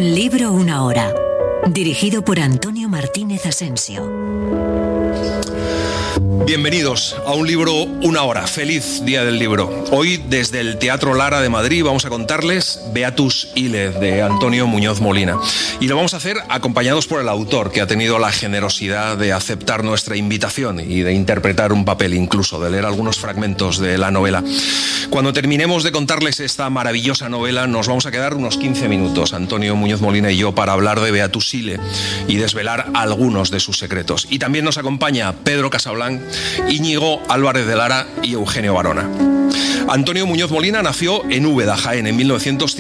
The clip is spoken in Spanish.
Un libro, una hora. Dirigido por Antonio Martínez Asensio. Bienvenidos a Un libro, una hora. Feliz Día del Libro. Hoy, desde el Teatro Lara de Madrid, vamos a contarles Beatus Ile, de Antonio Muñoz Molina. Y lo vamos a hacer acompañados por el autor, que ha tenido la generosidad de aceptar nuestra invitación y de interpretar un papel, incluso de leer algunos fragmentos de la novela. Cuando terminemos de contarles esta maravillosa novela, nos vamos a quedar unos 15 minutos, Antonio Muñoz Molina y yo, para hablar de Beatus Ile y desvelar algunos de sus secretos. Y también nos acompaña Pedro Casablanc, Íñigo Álvarez de Lara y Eugenio Barona. Antonio Muñoz Molina nació en Úbeda, Jaén, en 1950.